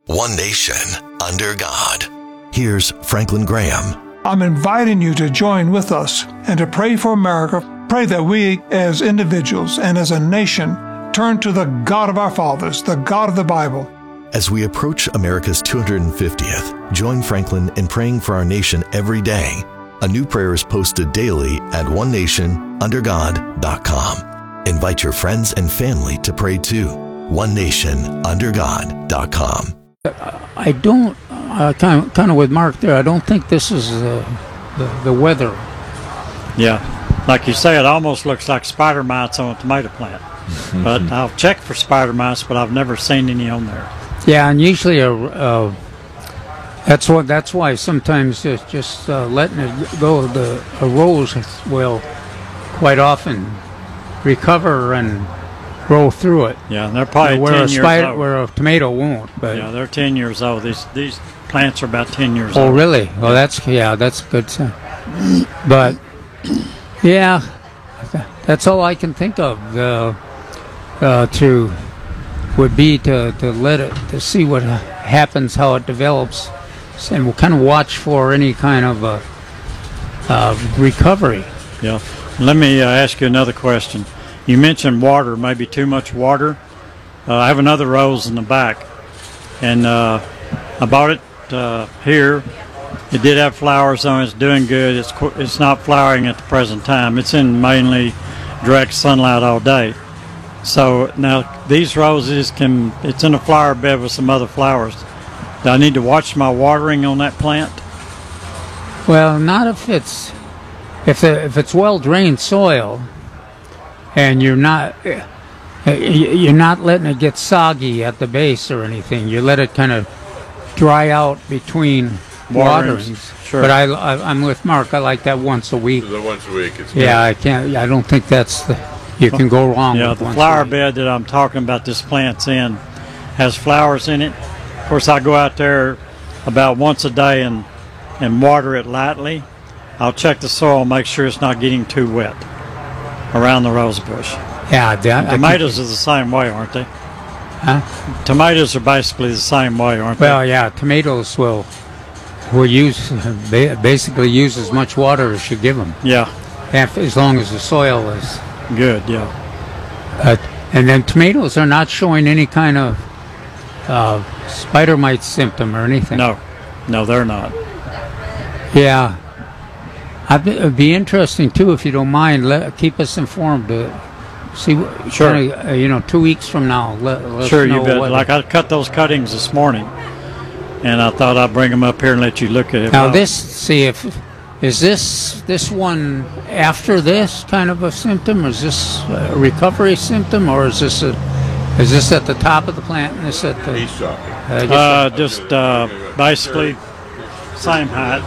One nation, under God. Here's Franklin Graham. I'm inviting you to join with us and to pray for America. Pray that we, as individuals and as a nation, turn to the God of our fathers, the God of the Bible. As we approach America's 250th, join Franklin in praying for our nation every day. A new prayer is posted daily at onenationundergod.com. Invite your friends and family to pray too. onenationundergod.com. I don't, kind of with Mark there, I don't think this is the weather. Yeah, like you say, it almost looks like spider mites on a tomato plant. But I'll check for spider mites, but I've never seen any on there. Yeah, and usually that's why sometimes just letting it go, a rose will quite often recover and grow through it. Yeah, they're probably where 10 years old. Where a tomato won't. But yeah, they're 10 years old. These plants are about 10 years old. old. Oh, really? Well, that's a good sign. But yeah, that's all I can think of. Would be to let it, to see what happens, how it develops, and we'll kind of watch for any kind of recovery. Yeah. Let me ask you another question. You mentioned water, maybe too much water. I have another rose in the back, and I bought it here. It did have flowers on it. It's doing good. It's not flowering at the present time. It's in mainly direct sunlight all day. So now these roses it's in a flower bed with some other flowers. Do I need to watch my watering on that plant? Well, not if it's well drained soil, and you're not letting it get soggy at the base or anything. You let it kind of dry out between waterings. Sure. But I'm with Mark. I like that once a week. The once a week. It's I don't think that's you can go wrong with the flower bed that I'm talking about this plant's in has flowers in it. Of course, I go out there about once a day and water it lightly. I'll check the soil, make sure it's not getting too wet around the rose bush. Yeah, tomatoes are the same way, aren't they? Huh? Tomatoes are basically the same way, aren't they? Well, yeah, tomatoes will basically use as much water as you give them. Yeah. As long as the soil is good, yeah. And then tomatoes are not showing any kind of spider mite symptom or anything. No, they're not. Yeah. It'd be interesting, too, if you don't mind. Keep us informed. See, sure. 2 weeks from now. Sure, you bet. Like I cut those cuttings this morning, and I thought I'd bring them up here and let you look at it. Now, is this one after this kind of a symptom, or is this a recovery symptom, or is this at the top of the plant and this at the? He's talking. Basically same height.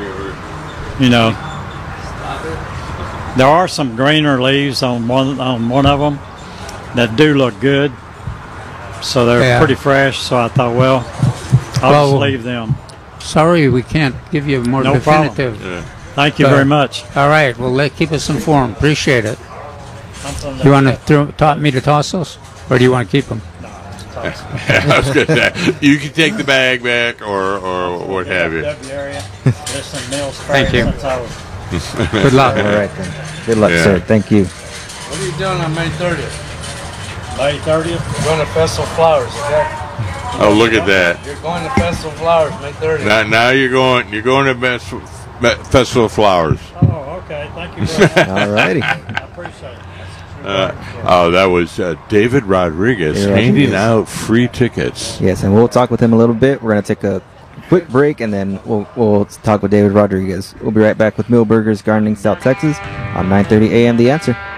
There are some greener leaves on one of them that do look good, so they're pretty fresh. So I thought, I'll just leave them. Sorry, we can't give you more definitive. Yeah. Thank you very much. All right, well, keep us informed. Appreciate it. You want to me to toss those, or do you want to keep them? I was going to say, you can take the bag back or what have you. Thank you. Good luck. All right, then. Good luck, sir. Thank you. What are you doing on May 30th? May 30th? We're going to Festival Flowers, okay? Oh, look at that. You're going to Festival Flowers May 30th. Now you're going to Festival Flowers. Oh, okay. Thank you very much. All righty. I appreciate it. That was David Rodriguez handing out free tickets. Yes, and we'll talk with him a little bit. We're going to take a quick break, and then we'll talk with David Rodriguez. We'll be right back with Millburgers Gardening, South Texas on 9:30 a.m. The Answer.